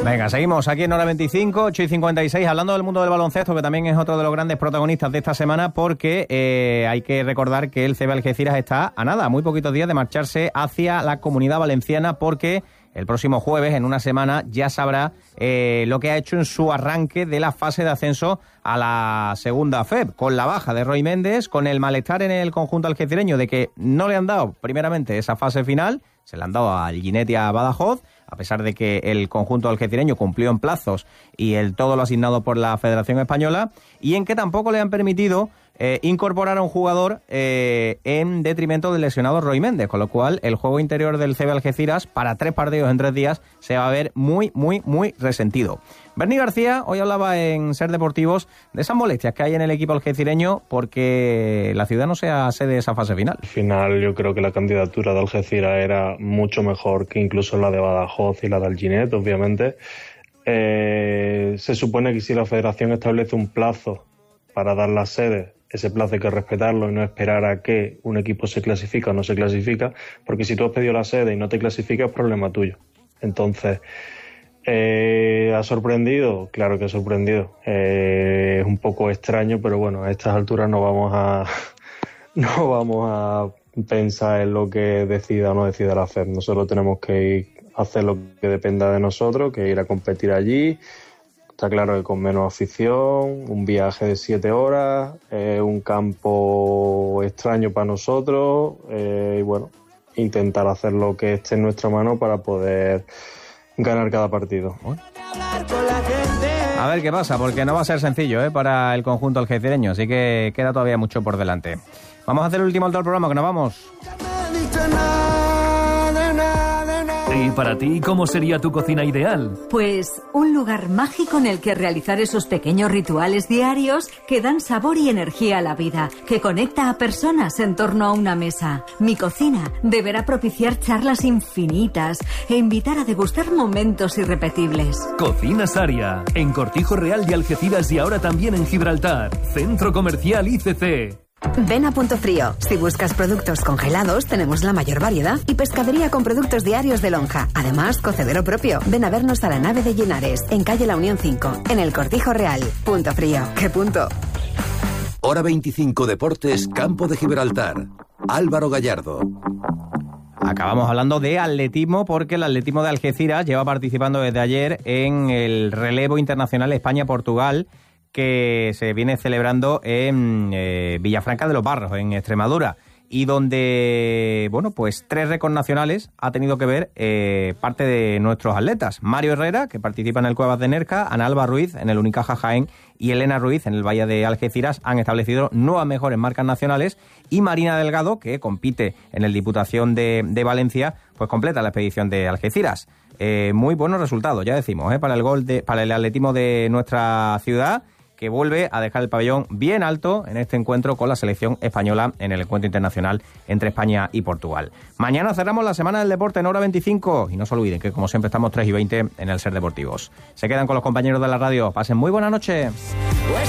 Venga, seguimos aquí en Hora 25, 8:56, hablando del mundo del baloncesto, que también es otro de los grandes protagonistas de esta semana, porque hay que recordar que el CB Algeciras está a nada, muy poquitos días de marcharse hacia la Comunidad Valenciana, porque el próximo jueves, en una semana, ya sabrá lo que ha hecho en su arranque de la fase de ascenso a la segunda FEB, con la baja de Roy Méndez, con el malestar en el conjunto algecireño de que no le han dado primeramente esa fase final, se le han dado al Ginet y a Badajoz, a pesar de que el conjunto algecireño cumplió en plazos y todo lo asignado por la Federación Española, y en que tampoco le han permitido incorporar a un jugador en detrimento del lesionado Roy Méndez, con lo cual el juego interior del CB Algeciras para 3 partidos en 3 días se va a ver muy, muy, muy resentido. Berni García hoy hablaba en Ser Deportivos de esas molestias que hay en el equipo algecireño porque la ciudad no sea sede de esa fase final. Al final yo creo que la candidatura de Algeciras era mucho mejor que incluso la de Badajoz y la de Alginet, obviamente. Se supone que si la federación establece un plazo para dar la sede, ese plazo hay que respetarlo y no esperar a que un equipo se clasifica o no se clasifica, porque si tú has pedido la sede y no te clasificas, es problema tuyo. Entonces, ¿ha sorprendido? Claro que ha sorprendido. Es un poco extraño, pero bueno, a estas alturas no vamos a pensar en lo que decida o no decida la FED. Nosotros tenemos que ir a hacer lo que dependa de nosotros, que ir a competir allí. Está claro que con menos afición, un viaje de 7 horas, un campo extraño para nosotros, y bueno, intentar hacer lo que esté en nuestra mano para poder ganar cada partido. A ver qué pasa, porque no va a ser sencillo para el conjunto algecireño, así que queda todavía mucho por delante. Vamos a hacer el último alto del programa, que nos vamos. ¿Y para ti cómo sería tu cocina ideal? Pues un lugar mágico en el que realizar esos pequeños rituales diarios que dan sabor y energía a la vida, que conecta a personas en torno a una mesa. Mi cocina deberá propiciar charlas infinitas e invitar a degustar momentos irrepetibles. Cocina Saria, en Cortijo Real de Algeciras y ahora también en Gibraltar. Centro Comercial ICC. Ven a Punto Frío. Si buscas productos congelados, tenemos la mayor variedad y pescadería con productos diarios de lonja. Además, cocedero propio. Ven a vernos a la nave de Llenares, en calle La Unión 5, en el Cortijo Real. Punto Frío. ¿Qué punto? Hora 25 Deportes, Campo de Gibraltar. Álvaro Gallardo. Acabamos hablando de atletismo porque el atletismo de Algeciras lleva participando desde ayer en el relevo internacional España-Portugal, que se viene celebrando en Villafranca de los Barros, en Extremadura, y donde, bueno, pues 3 récords nacionales ha tenido que ver parte de nuestros atletas. Mario Herrera, que participa en el Cuevas de Nerca, Ana Alba Ruiz en el Unicaja Jaén y Elena Ruiz en el Valle de Algeciras han establecido nuevas mejores marcas nacionales, y Marina Delgado, que compite en el Diputación de Valencia, pues completa la expedición de Algeciras. Muy buenos resultados, ya decimos, para el atletismo de nuestra ciudad, que vuelve a dejar el pabellón bien alto en este encuentro con la selección española en el encuentro internacional entre España y Portugal. Mañana cerramos la Semana del Deporte en Hora 25 y no se olviden que, como siempre, estamos 3:20 en el Ser Deportivos. Se quedan con los compañeros de la radio. Pasen muy buena noche.